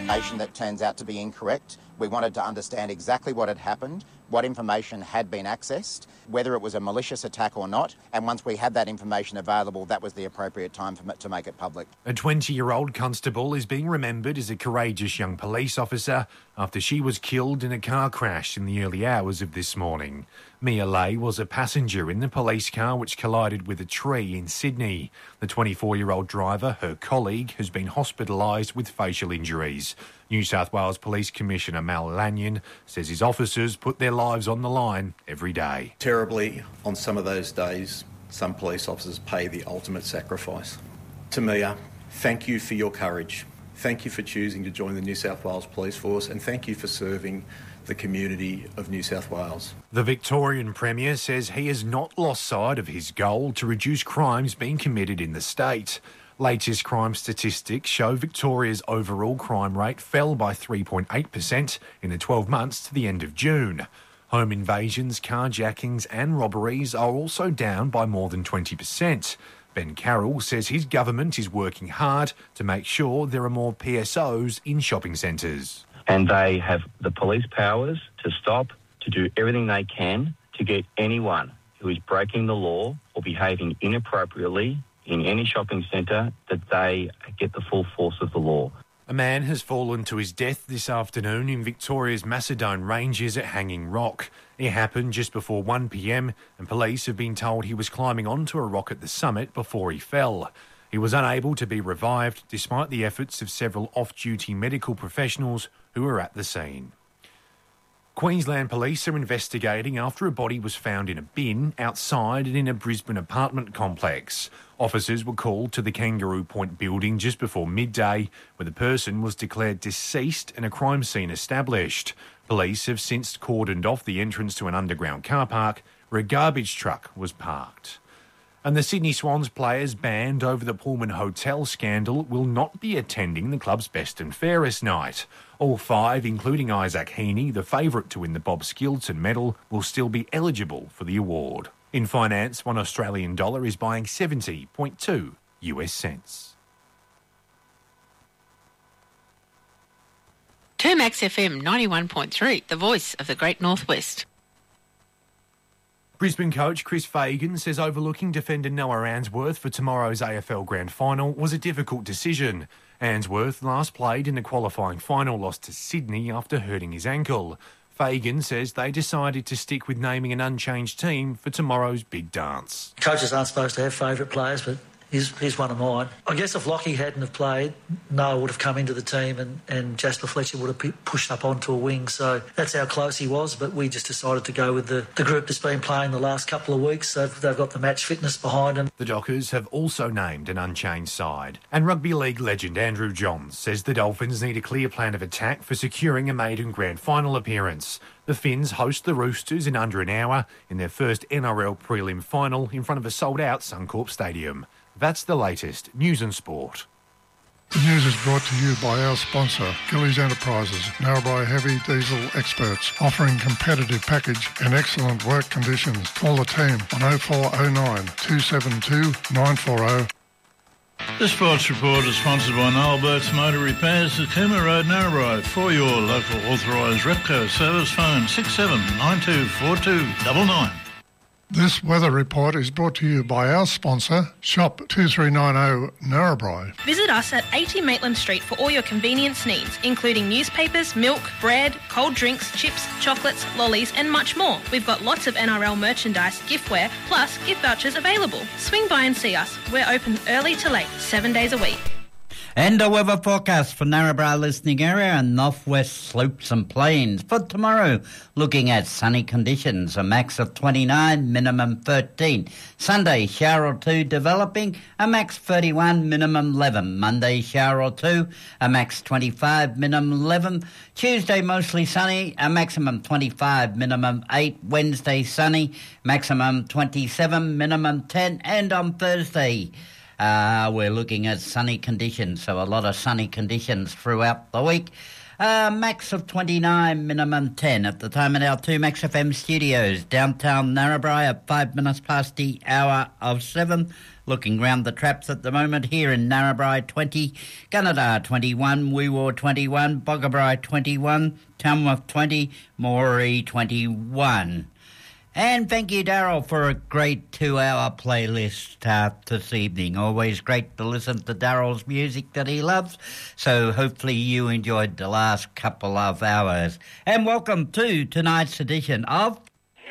information that turns out to be incorrect. We wanted to understand exactly what had happened, what information had been accessed, whether it was a malicious attack or not, and once we had that information available, that was the appropriate time to make it public. A 20-year-old constable is being remembered as a courageous young police officer after she was killed in a car crash in the early hours of this morning. Mia Lay was a passenger in the police car which collided with a tree in Sydney. The 24-year-old driver, her colleague, has been hospitalised with facial injuries. New South Wales Police Commissioner Mal Lanyon says his officers put their lives on the line every day. Terribly, on some of those days, some police officers pay the ultimate sacrifice. To Mia, thank you for your courage. Thank you for choosing to join the New South Wales Police Force, and thank you for serving the community of New South Wales. The Victorian Premier says he has not lost sight of his goal to reduce crimes being committed in the state. Latest crime statistics show Victoria's overall crime rate fell by 3.8% in the 12 months to the end of June. Home invasions, carjackings and robberies are also down by more than 20%. Ben Carroll says his government is working hard to make sure there are more PSOs in shopping centres. And they have the police powers to stop, to do everything they can to get anyone who is breaking the law or behaving inappropriately in any shopping centre, that they get the full force of the law. A man has fallen to his death this afternoon in Victoria's Macedone Ranges at Hanging Rock. It happened just before 1 p.m, and police have been told he was climbing onto a rock at the summit before he fell. He was unable to be revived despite the efforts of several off-duty medical professionals who were at the scene. Queensland Police are investigating after a body was found in a bin outside and in a Brisbane apartment complex. Officers were called to the Kangaroo Point building just before midday, where the person was declared deceased and a crime scene established. Police have since cordoned off the entrance to an underground car park where a garbage truck was parked. And the Sydney Swans players banned over the Pullman Hotel scandal will not be attending the club's best and fairest night. All five, including Isaac Heaney, the favourite to win the Bob Skilton medal, will still be eligible for the award. In finance, $1 Australian is buying 70.2 US cents. Termax FM 91.3, the voice of the Great Northwest. Brisbane coach Chris Fagan says overlooking defender Noah Answorth for tomorrow's AFL Grand Final was a difficult decision. Answorth last played in the qualifying final loss to Sydney after hurting his ankle. Fagan says they decided to stick with naming an unchanged team for tomorrow's big dance. Coaches aren't supposed to have favourite players, but he's one of mine. I guess if Lockie hadn't have played, Noah would have come into the team and Jasper Fletcher would have pushed up onto a wing. So that's how close he was, but we just decided to go with the group that's been playing the last couple of weeks. So they've got the match fitness behind them. The Dockers have also named an unchanged side. And rugby league legend Andrew Johns says the Dolphins need a clear plan of attack for securing a maiden grand final appearance. The Finns host the Roosters in under an hour in their first NRL prelim final in front of a sold-out Suncorp Stadium. That's the latest news and sport. The news is brought to you by our sponsor, Gillies Enterprises, Narrabri heavy diesel experts, offering competitive package and excellent work conditions. Call the team on 0409 272 940. This sports report is sponsored by Noel Burt's Motor Repairs at Cooma Road, Narrabri. For your local authorised Repco service, phone 67924299. This weather report is brought to you by our sponsor, Shop 2390 Narrabri. Visit us at 80 Maitland Street for all your convenience needs, including newspapers, milk, bread, cold drinks, chips, chocolates, lollies and much more. We've got lots of NRL merchandise, giftware, plus gift vouchers available. Swing by and see us. We're open early to late, 7 days a week. And a weather forecast for Narrabri listening area and northwest slopes and plains. For tomorrow, looking at sunny conditions, a max of 29, minimum 13. Sunday, shower or two developing, a max 31, minimum 11. Monday, shower or two, a max 25, minimum 11. Tuesday, mostly sunny, a maximum 25, minimum 8. Wednesday, sunny, maximum 27, minimum 10. And on Thursday, we're looking at sunny conditions, so a lot of sunny conditions throughout the week. Max of 29, minimum 10 at the time at our 2 Max FM studios, downtown Narrabri at 5 minutes past the hour of 7. Looking round the traps at the moment here in Narrabri 20, Gunnedah 21, Weewar 21, Boggabri 21, Tamworth 20, Moree 21. And thank you, Daryl, for a great 2-hour playlist this evening. Always great to listen to Daryl's music that he loves. So hopefully you enjoyed the last couple of hours. And welcome to tonight's edition of...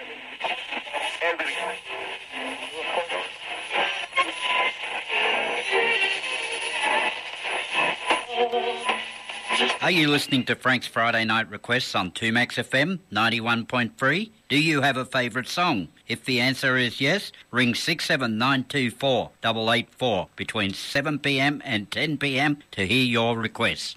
Are you listening to Frank's Friday Night Requests on 2Max FM 91.3? Do you have a favourite song? If the answer is yes, ring 67924 884 between 7pm and 10pm to hear your requests.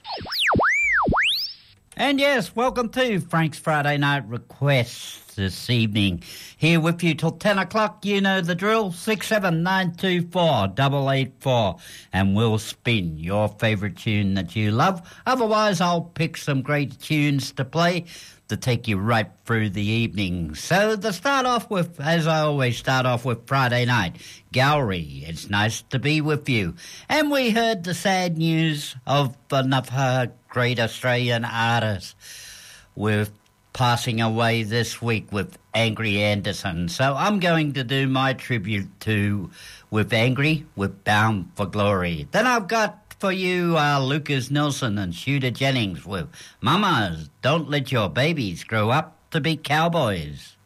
And yes, welcome to Frank's Friday Night Requests this evening. Here with you till 10 o'clock, you know the drill, 67924 884, and we'll spin your favourite tune that you love. Otherwise, I'll pick some great tunes to play to take you right through the evening. So to start off with, as I always start off with Friday night, Gowrie, it's nice to be with you. And we heard the sad news of another great Australian artist with passing away this week with Angry Anderson. So I'm going to do my tribute with Angry with Bound for Glory. Then I've got for you Lucas Nelson and Shooter Jennings with Mamas, Don't Let Your Babies Grow Up to Be Cowboys.